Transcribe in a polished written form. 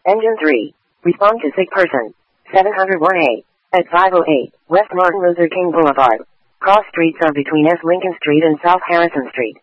Engine 3. Respond to sick person. 701A. At 508, West Martin Luther King Boulevard. Cross streets are between S. Lincoln Street and South Harrison Street.